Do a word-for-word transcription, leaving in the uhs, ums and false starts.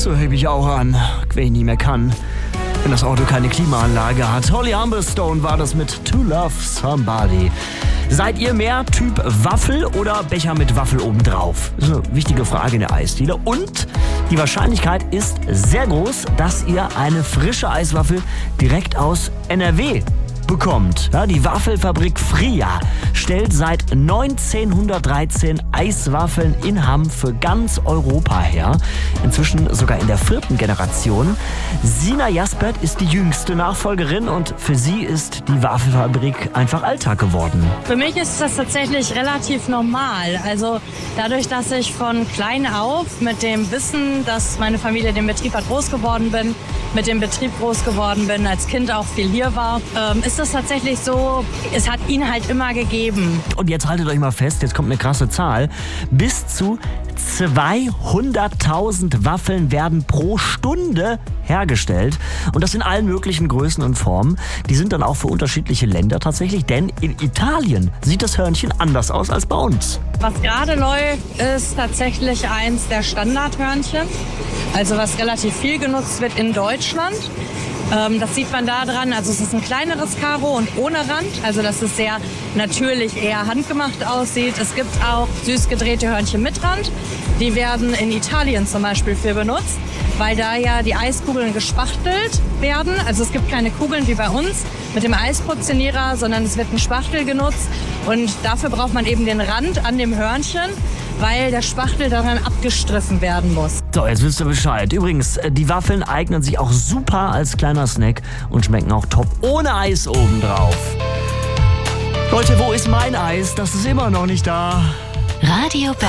So hebe ich auch an, wenn ich nicht mehr kann. Wenn das Auto keine Klimaanlage hat. Holly Humberstone war das mit To Love Somebody. Seid ihr mehr Typ Waffel oder Becher mit Waffel obendrauf? Das ist eine wichtige Frage in der Eisdiele. Und die Wahrscheinlichkeit ist sehr groß, dass ihr eine frische Eiswaffel direkt aus N R W bekommt. Ja, die Waffelfabrik Fria stellt seit neunzehnhundertdreizehn Eiswaffeln in Hamm für ganz Europa her. Inzwischen sogar in der vierten Generation. Sina Jaspert ist die jüngste Nachfolgerin und für sie ist die Waffelfabrik einfach Alltag geworden. Für mich ist das tatsächlich relativ normal. Also dadurch, dass ich von klein auf mit dem Wissen, dass meine Familie den Betrieb hat, groß geworden bin, mit dem Betrieb groß geworden bin, als Kind auch viel hier war, ähm, ist das tatsächlich so, es hat ihn halt immer gegeben. Und jetzt haltet euch mal fest, jetzt kommt eine krasse Zahl. Bis zu zweihunderttausend Waffeln werden pro Stunde hergestellt. Und das in allen möglichen Größen und Formen. Die sind dann auch für unterschiedliche Länder tatsächlich, denn in Italien sieht das Hörnchen anders aus als bei uns. Was gerade läuft, ist tatsächlich eins der Standardhörnchen. Also was relativ viel genutzt wird in Deutschland. Ähm, das sieht man da dran. Also es ist ein kleineres Karo und ohne Rand. Also dass es sehr natürlich eher handgemacht aussieht. Es gibt auch süß gedrehte Hörnchen mit Rand. Die werden in Italien zum Beispiel für benutzt, weil da ja die Eiskugeln gespachtelt werden. Also es gibt keine Kugeln wie bei uns mit dem Eisportionierer, sondern es wird ein Spachtel genutzt. Und dafür braucht man eben den Rand an dem Hörnchen, weil der Spachtel daran abgestriffen werden muss. So, jetzt wisst ihr Bescheid. Übrigens, die Waffeln eignen sich auch super als kleiner Snack und schmecken auch top ohne Eis obendrauf. Leute, wo ist mein Eis? Das ist immer noch nicht da. Radio